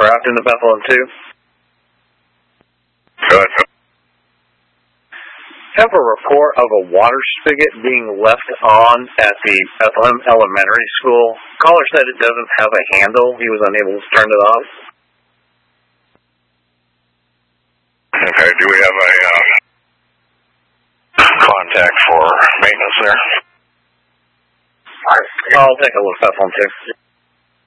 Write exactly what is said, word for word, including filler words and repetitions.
aircraft in the Bethlehem two. Good. Have a report of a water spigot being left on at the Bethlehem Elementary School. Caller said it doesn't have a handle. He was unable to turn it off. Okay, do we have a um, contact for maintenance there? I'll take a look at Bethlehem two.